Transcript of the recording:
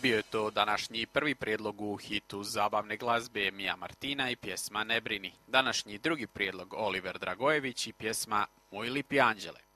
Bio je to današnji prvi prijedlog u hitu zabavne glazbe Mija Martina i pjesma Ne brini. Današnji drugi prijedlog Oliver Dragojević i pjesma Moj lipi anđele.